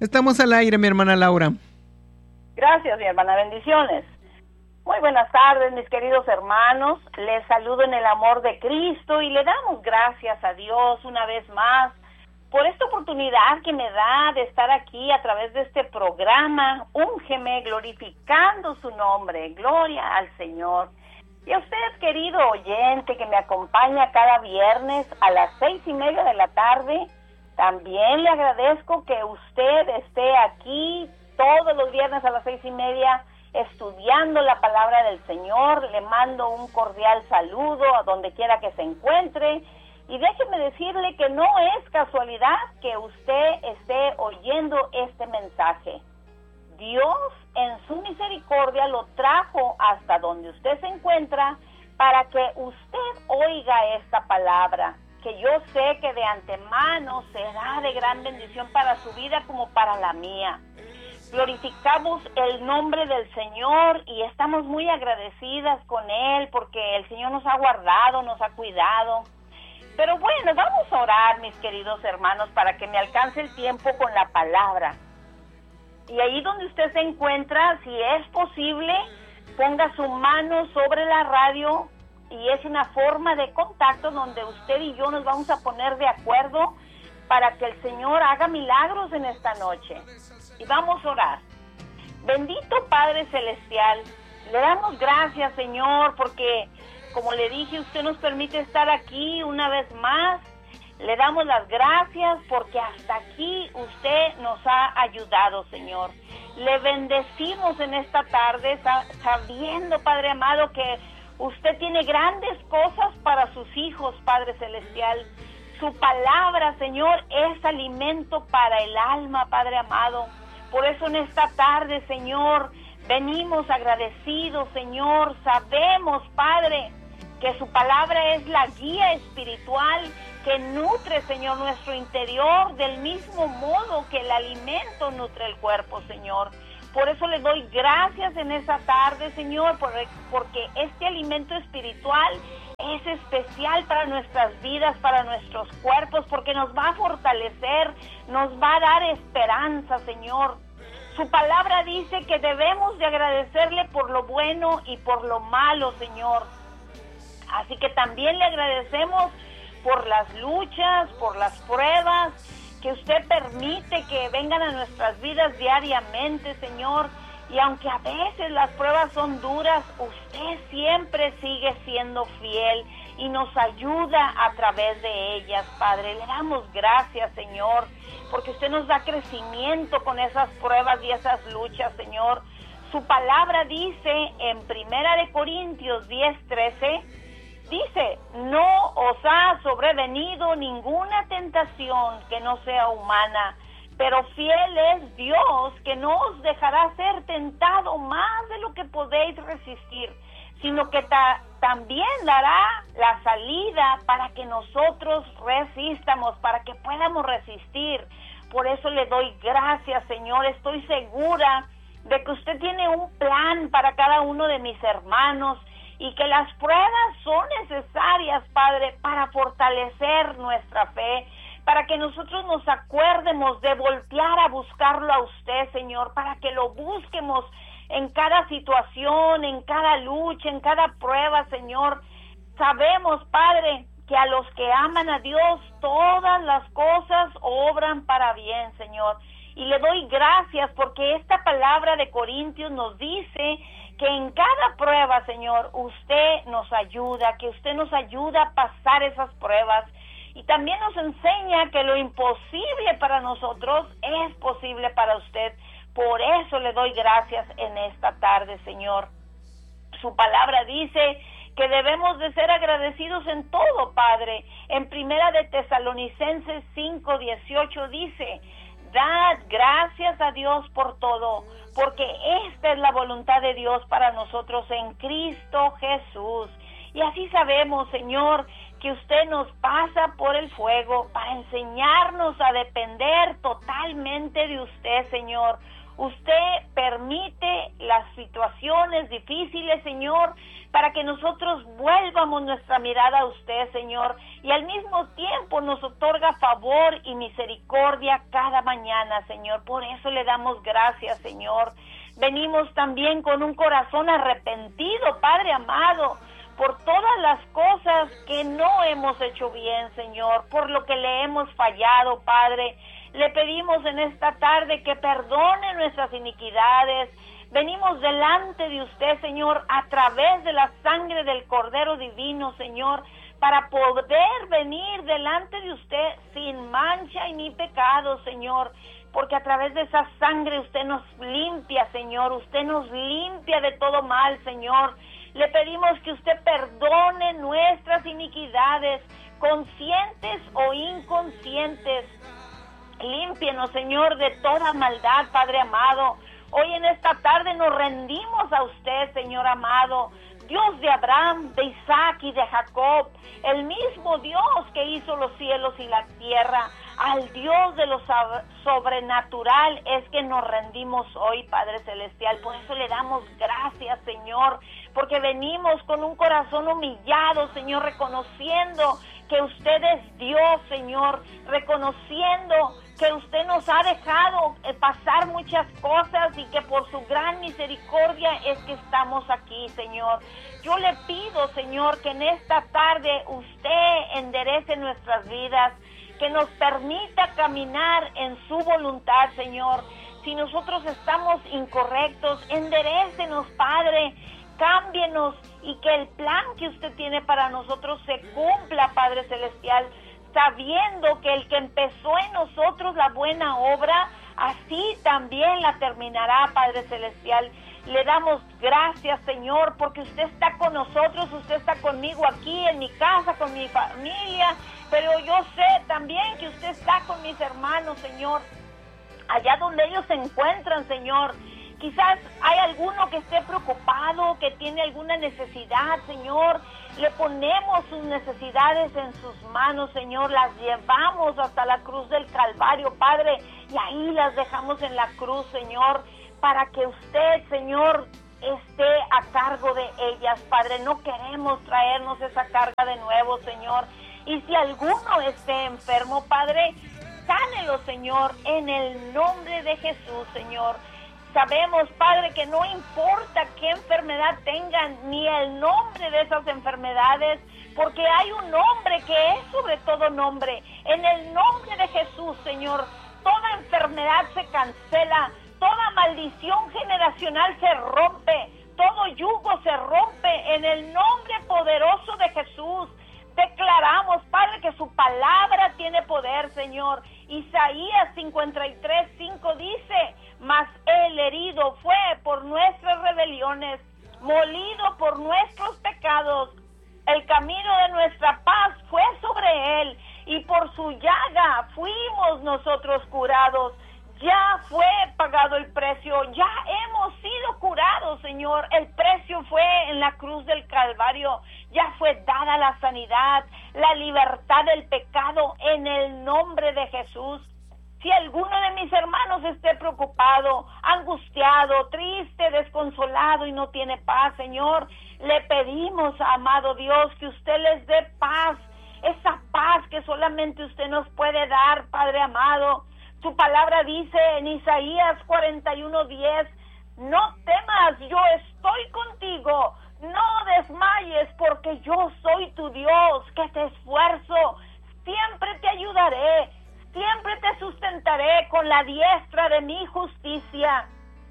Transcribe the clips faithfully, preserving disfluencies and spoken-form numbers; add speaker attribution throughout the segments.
Speaker 1: Estamos al aire, mi hermana Laura.
Speaker 2: Gracias, mi hermana. Bendiciones. Muy buenas tardes, mis queridos hermanos. Les saludo en el amor de Cristo y le damos gracias a Dios una vez más por esta oportunidad que me da de estar aquí a través de este programa. Úngeme, glorificando su nombre. Gloria al Señor. Y a usted, querido oyente, que me acompaña cada viernes a las seis y media de la tarde, también le agradezco que usted esté aquí todos los viernes a las seis y media estudiando la palabra del Señor. Le mando un cordial saludo a donde quiera que se encuentre. Y déjeme decirle que no es casualidad que usted esté oyendo este mensaje. Dios en su misericordia lo trajo hasta donde usted se encuentra para que usted oiga esta palabra, que yo sé que de antemano será de gran bendición para su vida como para la mía. Glorificamos el nombre del Señor y estamos muy agradecidas con Él porque el Señor nos ha guardado, nos ha cuidado. Pero bueno, vamos a orar, mis queridos hermanos, para que me alcance el tiempo con la palabra. Y ahí donde usted se encuentra, si es posible, ponga su mano sobre la radio y es una forma de contacto donde usted y yo nos vamos a poner de acuerdo para que el Señor haga milagros en esta noche. Y vamos a orar. Bendito Padre Celestial, le damos gracias, Señor, porque, como le dije, usted nos permite estar aquí una vez más. Le damos las gracias porque hasta aquí usted nos ha ayudado, Señor. Le bendecimos en esta tarde, sabiendo, Padre amado, que usted tiene grandes cosas para sus hijos, Padre Celestial. Su palabra, Señor, es alimento para el alma, Padre amado. Por eso en esta tarde, Señor, venimos agradecidos, Señor. Sabemos, Padre, que su palabra es la guía espiritual que nutre, Señor, nuestro interior del mismo modo que el alimento nutre el cuerpo, Señor. Por eso le doy gracias en esta tarde, Señor, porque este alimento espiritual es especial para nuestras vidas, para nuestros cuerpos, porque nos va a fortalecer, nos va a dar esperanza, Señor. Su palabra dice que debemos de agradecerle por lo bueno y por lo malo, Señor. Así que también le agradecemos por las luchas, por las pruebas que usted permite que vengan a nuestras vidas diariamente, Señor. Y aunque a veces las pruebas son duras, usted siempre sigue siendo fiel y nos ayuda a través de ellas, Padre. Le damos gracias, Señor, porque usted nos da crecimiento con esas pruebas y esas luchas, Señor. Su palabra dice en Primera de Corintios diez, trece, dice, no os ha sobrevenido ninguna tentación que no sea humana, pero fiel es Dios, que no os dejará ser tentado más de lo que podéis resistir, sino que ta- también dará la salida para que nosotros resistamos, para que podamos resistir. Por eso le doy gracias, Señor. Estoy segura de que usted tiene un plan para cada uno de mis hermanos y que las pruebas son necesarias, Padre, para fortalecer nuestra fe, para que nosotros nos acuerdemos de voltear a buscarlo a usted, Señor, para que lo busquemos en cada situación, en cada lucha, en cada prueba, Señor. Sabemos, Padre, que a los que aman a Dios, todas las cosas obran para bien, Señor. Y le doy gracias porque esta palabra de Corintios nos dice que en cada prueba, Señor, usted nos ayuda, que usted nos ayuda a pasar esas pruebas. Y también nos enseña que lo imposible para nosotros es posible para usted. Por eso le doy gracias en esta tarde, Señor. Su palabra dice que debemos de ser agradecidos en todo, Padre. En Primera de Tesalonicenses cinco, dieciocho dice, dad gracias a Dios por todo, porque esta es la voluntad de Dios para nosotros en Cristo Jesús. Y así sabemos, Señor, que usted nos pasa por el fuego para enseñarnos a depender totalmente de usted, Señor. Usted permite las situaciones difíciles, Señor, para que nosotros vuelvamos nuestra mirada a usted, Señor, y al mismo tiempo nos otorga favor y misericordia cada mañana, Señor. Por eso le damos gracias, Señor. Venimos también con un corazón arrepentido, Padre amado, por todas las cosas que no hemos hecho bien, Señor, por lo que le hemos fallado, Padre. Le pedimos en esta tarde que perdone nuestras iniquidades. Venimos delante de usted, Señor, a través de la sangre del Cordero Divino, Señor, para poder venir delante de usted sin mancha y ni pecado, Señor, porque a través de esa sangre usted nos limpia, Señor, usted nos limpia de todo mal, Señor. Le pedimos que usted perdone nuestras iniquidades, conscientes o inconscientes. Límpienos, Señor, de toda maldad, Padre amado. Hoy en esta tarde nos rendimos a usted, Señor amado, Dios de Abraham, de Isaac y de Jacob, el mismo Dios que hizo los cielos y la tierra. Al Dios de lo sobrenatural es que nos rendimos hoy, Padre Celestial. Por eso le damos gracias, Señor, porque venimos con un corazón humillado, Señor, reconociendo que usted es Dios, Señor, reconociendo que usted nos ha dejado pasar muchas cosas y que por su gran misericordia es que estamos aquí, Señor. Yo le pido, Señor, que en esta tarde usted enderece nuestras vidas, que nos permita caminar en su voluntad, Señor. Si nosotros estamos incorrectos, enderécenos, Padre, cámbienos y que el plan que usted tiene para nosotros se cumpla, Padre Celestial, sabiendo que el que empezó en nosotros la buena obra, así también la terminará, Padre Celestial. Le damos gracias, Señor, porque usted está con nosotros, usted está conmigo aquí en mi casa, con mi familia, pero yo sé también que usted está con mis hermanos, Señor, allá donde ellos se encuentran, Señor. Quizás hay alguno que esté preocupado, que tiene alguna necesidad, Señor. Le ponemos sus necesidades en sus manos, Señor. Las llevamos hasta la cruz del Calvario, Padre, y ahí las dejamos en la cruz, Señor, para que usted, Señor, esté a cargo de ellas, Padre. No queremos traernos esa carga de nuevo, Señor. Y si alguno esté enfermo, Padre, sánelo, Señor, en el nombre de Jesús, Señor. Sabemos, Padre, que no importa qué enfermedad tengan, ni el nombre de esas enfermedades, porque hay un nombre que es sobre todo nombre. En el nombre de Jesús, Señor, toda enfermedad se cancela, toda maldición generacional se rompe, todo yugo se rompe en el nombre poderoso de Jesús. Declaramos, Padre, que su palabra tiene poder, Señor. Isaías cincuenta y tres, cinco dice: mas el herido fue por nuestras rebeliones, molido por nuestros pecados. El camino de nuestra paz fue sobre él, y por su llaga fuimos nosotros curados. Ya fue pagado el precio, ya hemos sido curados, Señor. El precio fue en la cruz del Calvario, ya fue dada la sanidad, la libertad del pecado en el nombre de Jesús. Si alguno de mis hermanos esté preocupado, angustiado, triste, desconsolado y no tiene paz, Señor, le pedimos, amado Dios, que usted les dé paz, esa paz que solamente usted nos puede dar, Padre amado. Su palabra dice en Isaías cuarenta y uno, diez, no temas, yo estoy contigo, no desmayes, porque yo soy tu Dios, que te esfuerzo, siempre te ayudaré, siempre te sustentaré con la diestra de mi justicia.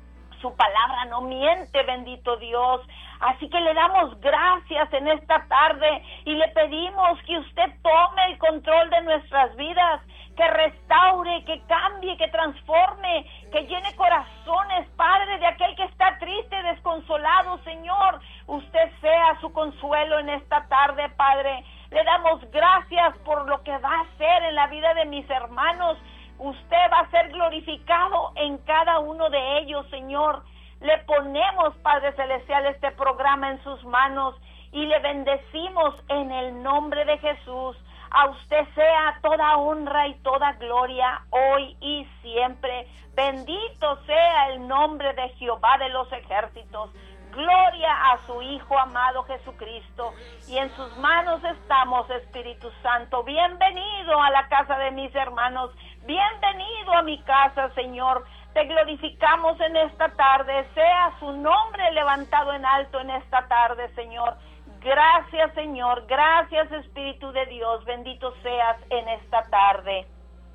Speaker 2: Su palabra no miente, bendito Dios. Así que le damos gracias en esta tarde y le pedimos que usted tome el control de nuestras vidas, que restaure, que cambie, que transforme, que llene corazones, Padre, de aquel que está triste, desconsolado, Señor. Usted sea su consuelo en esta tarde, Padre. Le damos gracias por lo que va a hacer en la vida de mis hermanos. Usted va a ser glorificado en cada uno de ellos, Señor. Le ponemos, Padre Celestial, este programa en sus manos y le bendecimos en el nombre de Jesús. A usted sea toda honra y toda gloria hoy y siempre. Bendito sea el nombre de Jehová de los ejércitos. Gloria a su Hijo amado Jesucristo. Y en sus manos estamos, Espíritu Santo. Bienvenido a la casa de mis hermanos. Bienvenido a mi casa, Señor. Te glorificamos en esta tarde. Sea su nombre levantado en alto en esta tarde, Señor. Gracias, Señor. Gracias, Espíritu de Dios. Bendito seas en esta tarde.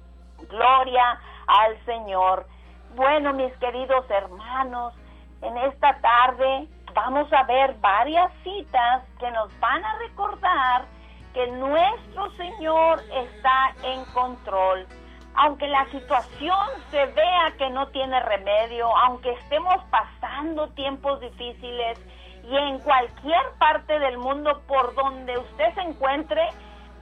Speaker 2: Gloria al Señor. Bueno, mis queridos hermanos, en esta tarde vamos a ver varias citas que nos van a recordar que nuestro Señor está en control. Aunque la situación se vea que no tiene remedio, aunque estemos pasando tiempos difíciles y en cualquier parte del mundo por donde usted se encuentre,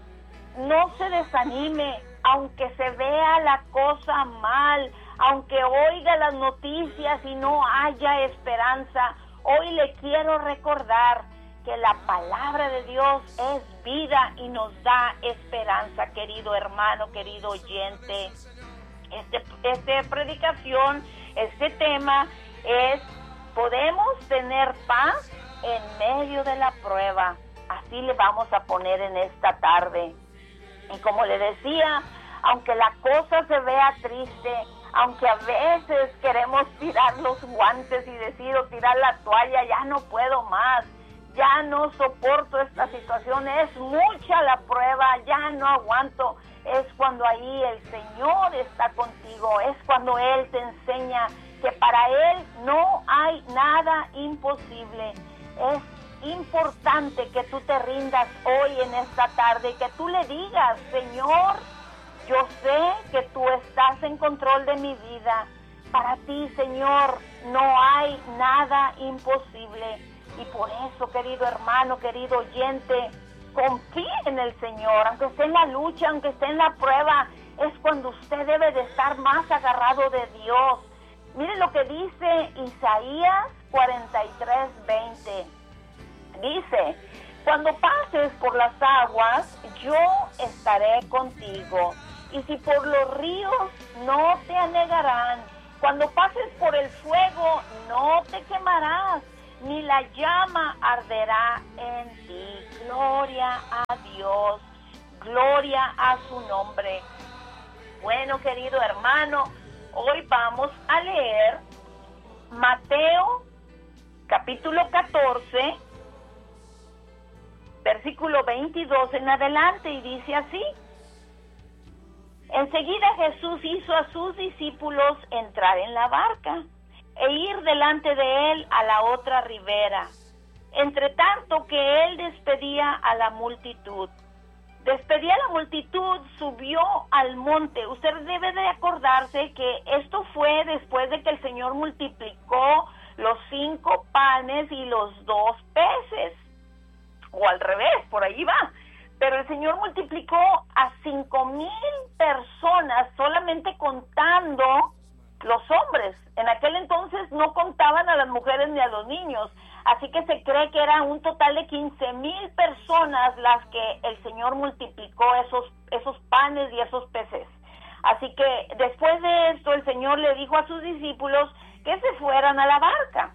Speaker 2: no se desanime, aunque se vea la cosa mal, aunque oiga las noticias y no haya esperanza. Hoy le quiero recordar que la palabra de Dios es vida y nos da esperanza, querido hermano, querido oyente. Este, esta predicación, este tema es: podemos tener paz en medio de la prueba. Así le vamos a poner en esta tarde. Y como le decía, aunque la cosa se vea triste, aunque a veces queremos tirar los guantes y decir o tirar la toalla, ya no puedo más, ya no soporto esta situación, es mucha la prueba, ya no aguanto, es cuando ahí el Señor está contigo, es cuando Él te enseña que para Él no hay nada imposible. Es importante que tú te rindas hoy en esta tarde y que tú le digas: Señor, yo sé que tú estás en control de mi vida. Para ti, Señor, no hay nada imposible. Y por eso, querido hermano, querido oyente, confíe en el Señor. Aunque esté en la lucha, aunque esté en la prueba, es cuando usted debe de estar más agarrado de Dios. Mire lo que dice Isaías cuarenta y tres, veinte. Dice: cuando pases por las aguas, yo estaré contigo. Y si por los ríos, no te anegarán. Cuando pases por el fuego, no te quemarás, ni la llama arderá en ti. Gloria a Dios, gloria a su nombre. Bueno, querido hermano, hoy vamos a leer Mateo capítulo catorce, versículo veintidós en adelante, y dice así: enseguida Jesús hizo a sus discípulos entrar en la barca e ir delante de él a la otra ribera, entre tanto que él despedía a la multitud. Despedía a la multitud, subió al monte. Usted debe de acordarse que esto fue después de que el Señor multiplicó los cinco panes y los dos peces, o al revés, por ahí va. Pero el Señor multiplicó a cinco mil personas, solamente contando los hombres. En aquel entonces no contaban a las mujeres ni a los niños, así que se cree que era un total de quince mil personas las que el Señor multiplicó esos, esos panes y esos peces. Así que después de esto el Señor le dijo a sus discípulos que se fueran a la barca.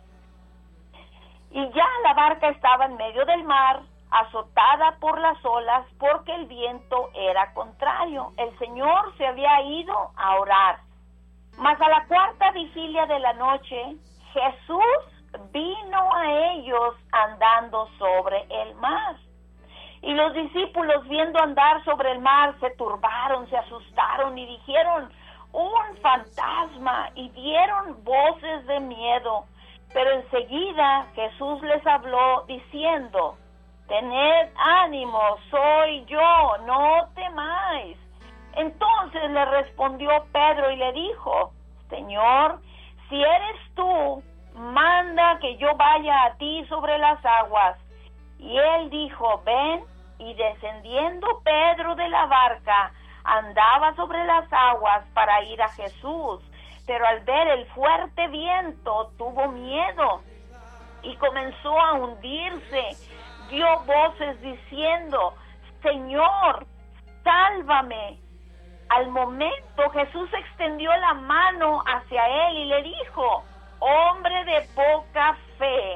Speaker 2: Y ya la barca estaba en medio del mar, azotada por las olas, porque el viento era contrario. El Señor se había ido a orar. Mas a la cuarta vigilia de la noche, Jesús vino a ellos andando sobre el mar. Y los discípulos, viendo andar sobre el mar, se turbaron, se asustaron y dijeron: un fantasma, y dieron voces de miedo. Pero enseguida Jesús les habló diciendo: tened ánimo, soy yo, no temáis. Entonces le respondió Pedro y le dijo: Señor, si eres tú, manda que yo vaya a ti sobre las aguas. Y él dijo: ven. Y descendiendo Pedro de la barca, andaba sobre las aguas para ir a Jesús. Pero al ver el fuerte viento, tuvo miedo y comenzó a hundirse. Dio voces diciendo: Señor, sálvame. Al momento Jesús extendió la mano hacia él y le dijo: hombre de poca fe,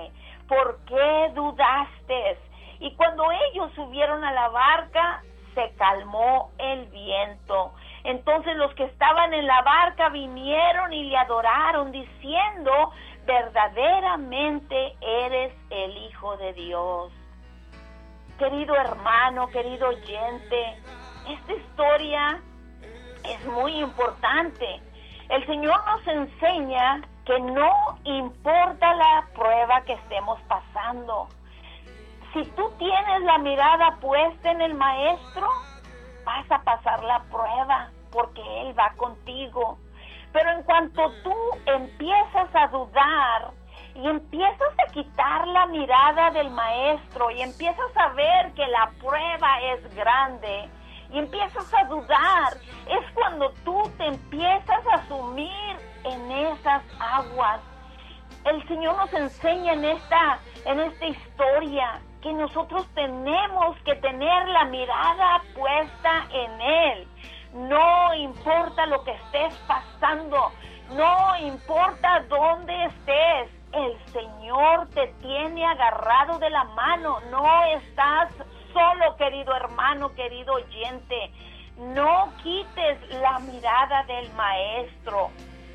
Speaker 2: ¿por qué dudaste? Y cuando ellos subieron a la barca, se calmó el viento. Entonces los que estaban en la barca vinieron y le adoraron, diciendo, verdaderamente eres el Hijo de Dios. Querido hermano, querido oyente, esta historia es muy importante. El Señor nos enseña que no importa la prueba que estemos pasando. Si tú tienes la mirada puesta en el Maestro, vas a pasar la prueba, porque Él va contigo. Pero en cuanto tú empiezas a dudar y empiezas a quitar la mirada del Maestro y empiezas a ver que la prueba es grande y empiezas a dudar, es cuando tú te empiezas a sumir en esas aguas. El Señor nos enseña en esta, en esta historia que nosotros tenemos que tener la mirada puesta en Él. No importa lo que estés pasando, no importa dónde estés, el Señor te tiene agarrado de la mano. No estás solo, querido hermano, querido oyente. No quites la mirada del Maestro.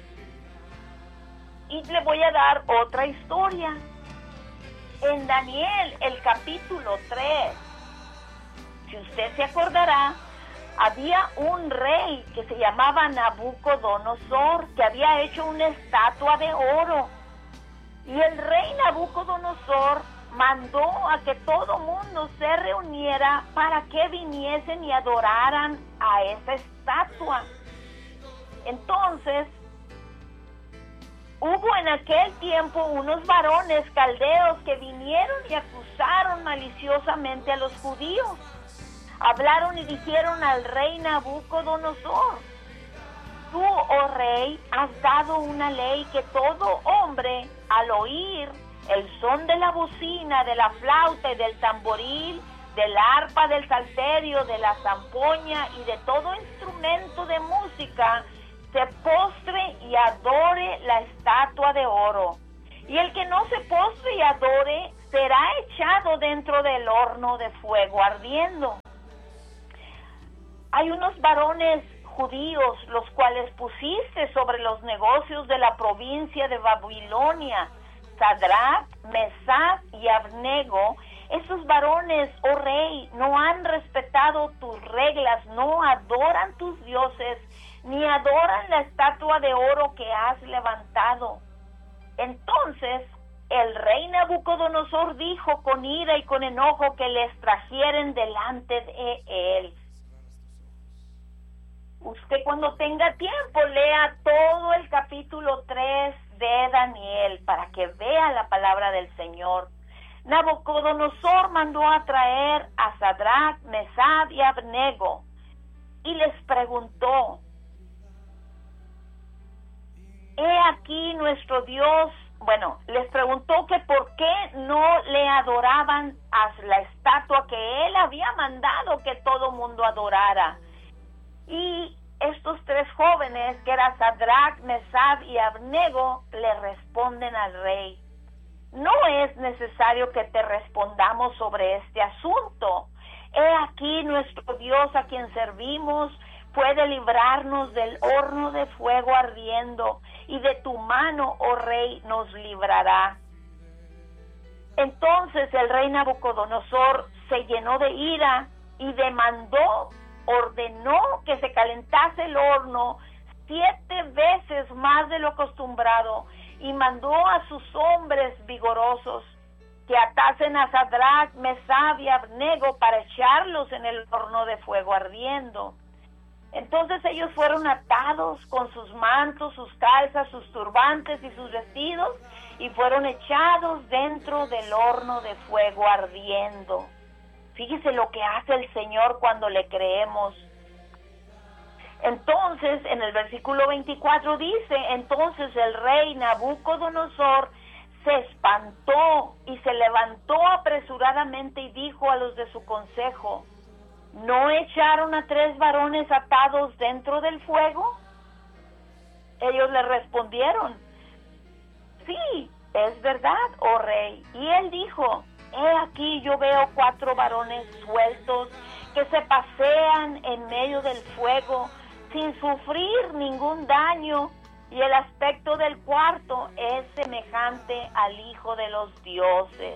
Speaker 2: Y le voy a dar otra historia. En Daniel, el capítulo tres, si usted se acordará, había un rey que se llamaba Nabucodonosor, que había hecho una estatua de oro. Y el rey Nabucodonosor mandó a que todo mundo se reuniera para que viniesen y adoraran a esa estatua. Entonces, hubo en aquel tiempo unos varones caldeos que vinieron y acusaron maliciosamente a los judíos. Hablaron y dijeron al rey Nabucodonosor: tú, oh rey, has dado una ley que todo hombre, al oír el son de la bocina, de la flauta y del tamboril, del arpa, del salterio, de la zampoña y de todo instrumento de música, se postre y adore la estatua de oro. Y el que no se postre y adore será echado dentro del horno de fuego ardiendo. Hay unos varones judíos, los cuales pusiste sobre los negocios de la provincia de Babilonia, Sadrach, Mesach y Abnego. Esos varones, oh rey, no han respetado tus reglas, no adoran tus dioses, ni adoran la estatua de oro que has levantado. Entonces el rey Nabucodonosor dijo con ira y con enojo que les trajeren delante de él. Usted, cuando tenga tiempo, lea todo el capítulo tres de Daniel para que vea la palabra del Señor. Nabucodonosor mandó a traer a Sadrach, Mesach y Abnego y les preguntó: he aquí nuestro Dios. Bueno, les preguntó que por qué no le adoraban a la estatua que él había mandado que todo mundo adorara. Y estos tres jóvenes, que eran Sadrach, Mesach y Abnego, le responden al rey: no es necesario que te respondamos sobre este asunto. He aquí nuestro Dios a quien servimos puede librarnos del horno de fuego ardiendo, y de tu mano, oh rey, nos librará. Entonces el rey Nabucodonosor se llenó de ira y demandó, ordenó que se calentase el horno siete veces más de lo acostumbrado, y mandó a sus hombres vigorosos que atasen a Sadrach, Mesach y Abnego para echarlos en el horno de fuego ardiendo. Entonces ellos fueron atados con sus mantos, sus calzas, sus turbantes y sus vestidos, y fueron echados dentro del horno de fuego ardiendo. Fíjese lo que hace el Señor cuando le creemos. Entonces, en el versículo veinticuatro dice: entonces el rey Nabucodonosor se espantó y se levantó apresuradamente y dijo a los de su consejo: ¿no echaron a tres varones atados dentro del fuego? Ellos le respondieron: sí, es verdad, oh rey. Y él dijo, he aquí yo veo cuatro varones sueltos que se pasean en medio del fuego sin sufrir ningún daño, y el aspecto del cuarto es semejante al Hijo de los dioses.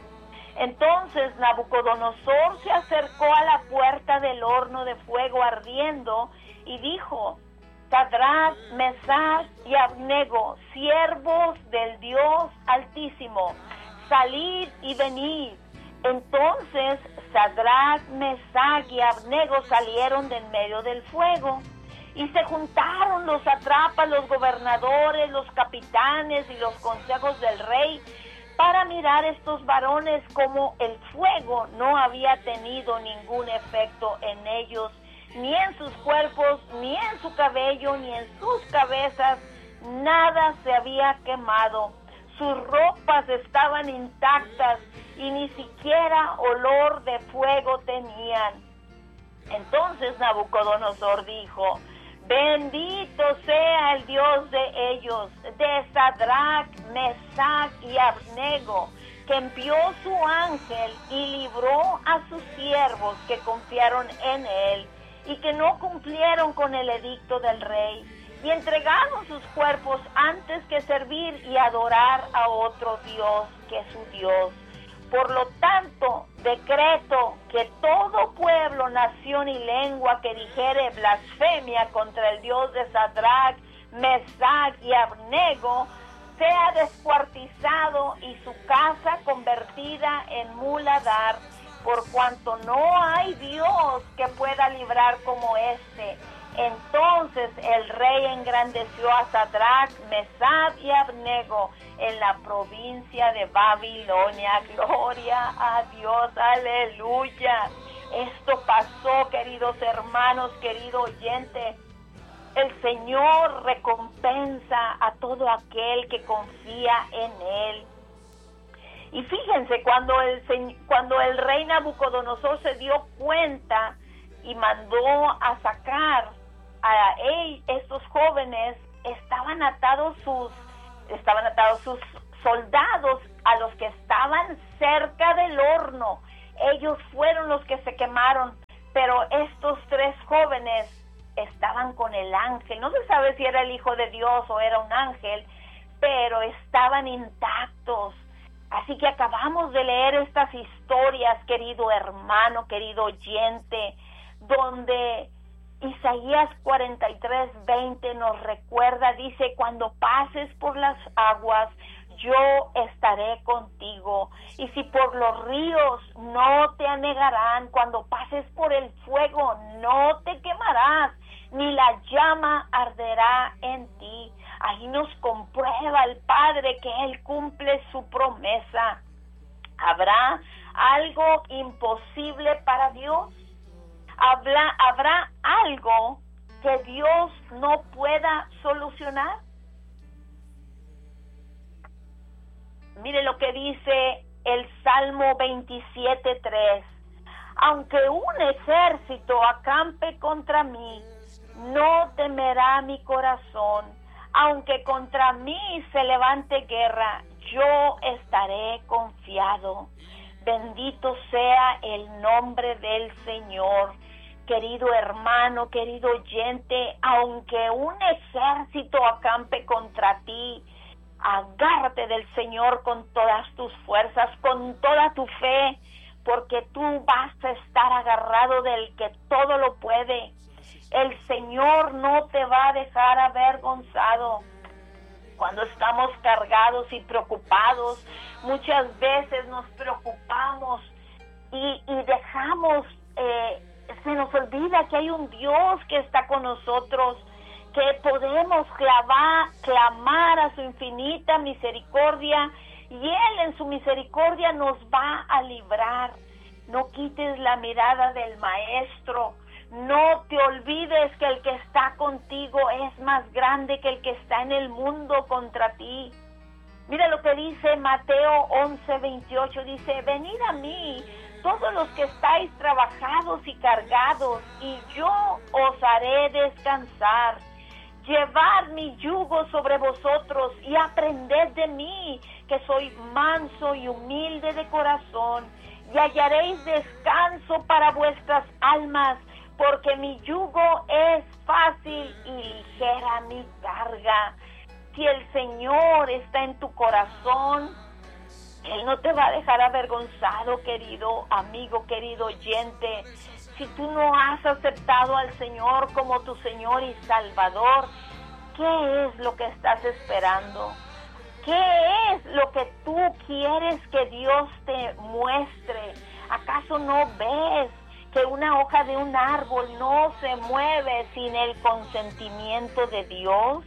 Speaker 2: Entonces Nabucodonosor se acercó a la puerta del horno de fuego ardiendo y dijo, Sadrach, Mesach y Abnego, siervos del Dios Altísimo, salid y venid. Entonces Sadrach, Mesach y Abnego salieron de en medio del fuego, y se juntaron los satrapas, los gobernadores, los capitanes y los consejos del rey para mirar estos varones, como el fuego no había tenido ningún efecto en ellos, ni en sus cuerpos, ni en su cabello, ni en sus cabezas, nada se había quemado. Sus ropas estaban intactas y ni siquiera olor de fuego tenían. Entonces Nabucodonosor dijo, bendito sea el Dios de ellos, de Sadrach, Mesach y Abnego, que envió su ángel y libró a sus siervos que confiaron en él y que no cumplieron con el edicto del rey, y entregaron sus cuerpos antes que servir y adorar a otro Dios que su Dios. Por lo tanto, decreto que todo pueblo, nación y lengua que dijere blasfemia contra el Dios de Sadrach, Mesach y Abnego sea descuartizado y su casa convertida en muladar, por cuanto no hay Dios que pueda librar como este. Entonces el rey engrandeció a Sadrach, Mesach y Abnego en la provincia de Babilonia. Gloria a Dios, aleluya. Esto pasó, queridos hermanos, querido oyente. El Señor recompensa a todo aquel que confía en Él. Y fíjense, cuando el, cuando el rey Nabucodonosor se dio cuenta y mandó a sacar a él, estos jóvenes, estaban atados sus, estaban atados sus soldados a los que estaban cerca del horno. Ellos fueron los que se quemaron, pero estos tres jóvenes estaban con el ángel. No se sabe si era el Hijo de Dios o era un ángel, pero estaban intactos. Así que acabamos de leer estas historias, querido hermano, querido oyente, donde Isaías cuarenta y tres, veinte nos recuerda, dice, cuando pases por las aguas, yo estaré contigo, y si por los ríos no te anegarán, cuando pases por el fuego no te quemarás, ni la llama arderá en ti. Ahí nos comprueba el Padre que Él cumple su promesa. ¿Habrá algo imposible para Dios? ¿Habrá, ¿Habrá algo que Dios no pueda solucionar? Mire lo que dice el Salmo veintisiete, tres. Aunque un ejército acampe contra mí, no temerá mi corazón. Aunque contra mí se levante guerra, yo estaré confiado. Bendito sea el nombre del Señor. Querido hermano, querido oyente, aunque un ejército acampe contra ti, agárrate del Señor con todas tus fuerzas, con toda tu fe, porque tú vas a estar agarrado del que todo lo puede. El Señor no te va a dejar avergonzado. Cuando estamos cargados y preocupados, muchas veces nos preocupamos y, y dejamos, eh, se nos olvida que hay un Dios que está con nosotros, que podemos clavar, clamar a su infinita misericordia, y Él en su misericordia nos va a librar. No quites la mirada del Maestro. No te olvides que el que está contigo es más grande que el que está en el mundo contra ti. Mira lo que dice Mateo once, veintiocho, dice, venid a mí, todos los que estáis trabajados y cargados, y yo os haré descansar. Llevad mi yugo sobre vosotros y aprended de mí, que soy manso y humilde de corazón, y hallaréis descanso para vuestras almas, porque mi yugo es fácil y ligera mi carga. Si el Señor está en tu corazón, Él no te va a dejar avergonzado, querido amigo, querido oyente. Si tú no has aceptado al Señor como tu Señor y Salvador, ¿qué es lo que estás esperando? ¿Qué es lo que tú quieres que Dios te muestre? ¿Acaso no ves que una hoja de un árbol no se mueve sin el consentimiento de Dios?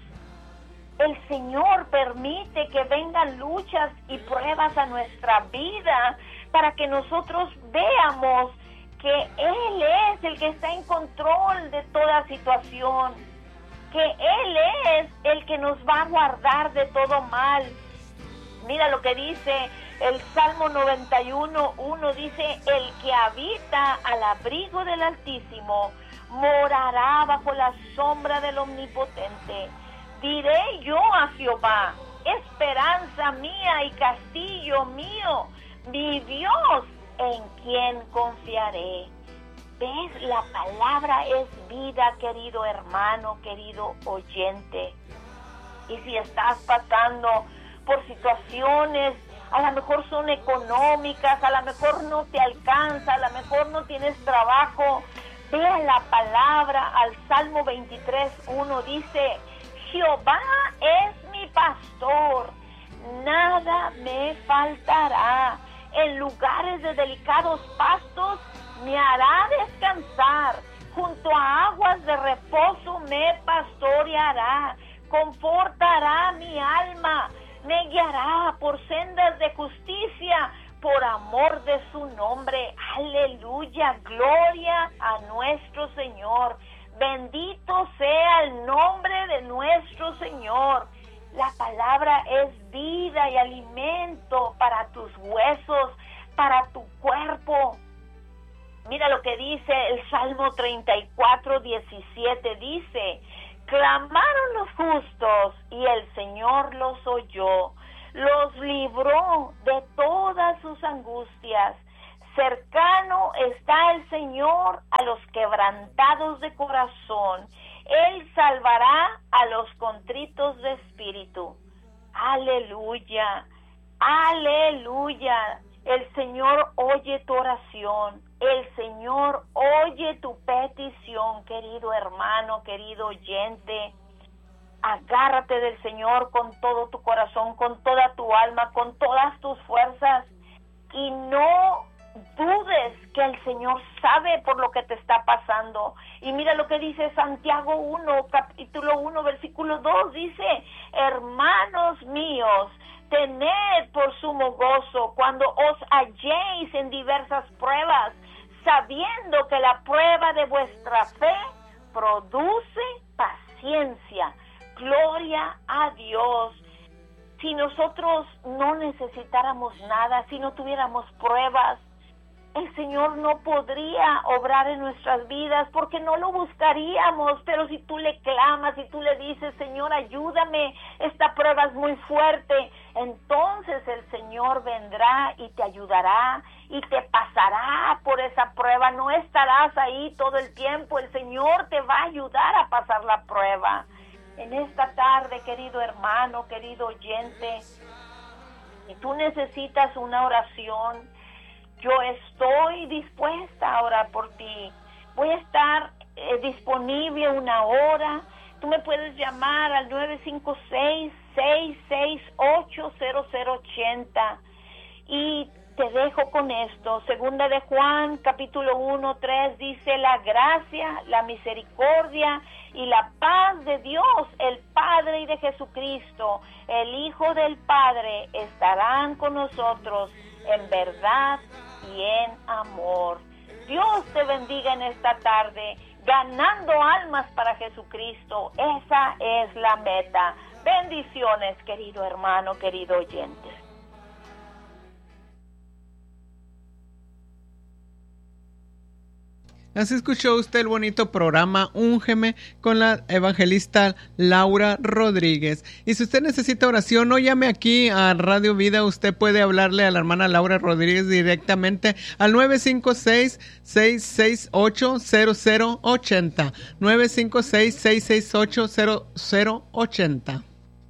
Speaker 2: El Señor permite que vengan luchas y pruebas a nuestra vida para que nosotros veamos que Él es el que está en control de toda situación, que Él es el que nos va a guardar de todo mal. Mira lo que dice el Salmo noventa y uno, uno dice: el que habita al abrigo del Altísimo morará bajo la sombra del Omnipotente. Diré yo a Jehová, esperanza mía y castillo mío, mi Dios, en quien confiaré. ¿Ves? La palabra es vida, querido hermano, querido oyente. Y si estás pasando por situaciones, a lo mejor son económicas, a lo mejor no te alcanza, a lo mejor no tienes trabajo, vea la palabra. Al Salmo veintitrés, uno dice: Jehová es mi pastor, nada me faltará. En lugares de delicados pastos me hará descansar, junto a aguas de reposo me pastoreará, confortará mi alma, me guiará por sendas de justicia, por amor de su nombre. Aleluya, gloria a nuestro Señor. Bendito sea el nombre de nuestro Señor. La palabra es vida y alimento para tus huesos, para tu cuerpo. Mira lo que dice el Salmo treinta y cuatro, diecisiete, dice: clamaron los justos y el Señor los oyó, los libró de todas sus angustias. Cercano está el Señor a los quebrantados de corazón. Él salvará a los contritos de espíritu. Aleluya, aleluya. El Señor oye tu oración. El Señor oye tu petición, querido hermano, querido oyente. Agárrate del Señor con todo tu corazón, con toda tu alma, con todas tus fuerzas, y no dudes que el Señor sabe por lo que te está pasando. Y mira lo que dice Santiago uno, capítulo uno, versículo dos, dice: hermanos míos, tened por sumo gozo cuando os halléis en diversas pruebas, sabiendo que la prueba de vuestra fe produce paciencia. Gloria a Dios. Si nosotros no necesitáramos nada, si no tuviéramos pruebas, el Señor no podría obrar en nuestras vidas, porque no lo buscaríamos. Pero si tú le clamas, si tú le dices: Señor, ayúdame, esta prueba es muy fuerte, entonces el Señor vendrá y te ayudará y te pasará por esa prueba. No estarás ahí todo el tiempo, el Señor te va a ayudar a pasar la prueba. En esta tarde, querido hermano, querido oyente, si tú necesitas una oración, yo estoy dispuesta a orar por ti. Voy a estar eh, disponible una hora. Tú me puedes llamar al nueve cinco seis, seis seis ocho, cero cero ocho cero. Y te dejo con esto. Segunda de Juan, capítulo uno, tres, dice: la gracia, la misericordia y la paz de Dios, el Padre, y de Jesucristo, el Hijo del Padre, estarán con nosotros en verdad y en amor. Dios te bendiga en esta tarde, ganando almas para Jesucristo. Esa es la meta. Bendiciones, querido hermano, querido oyente.
Speaker 1: Así escuchó usted el bonito programa Úngeme con la evangelista Laura Rodríguez. Y si usted necesita oración, no llame aquí a Radio Vida. Usted puede hablarle a la hermana Laura Rodríguez directamente al nueve cinco seis, seis seis ocho, cero cero ocho cero. nueve cinco seis, seis seis ocho, cero cero ocho cero.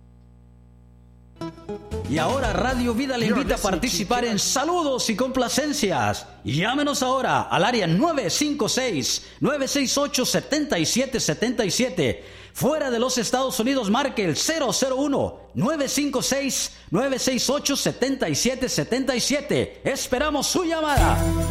Speaker 3: Y ahora Radio Vida le invita a participar en saludos y complacencias. Llámenos ahora al área nueve cinco seis, nueve seis ocho, siete siete siete siete. Fuera de los Estados Unidos, marque el cero cero uno, nueve cinco seis, nueve seis ocho, siete siete siete siete. Esperamos su llamada.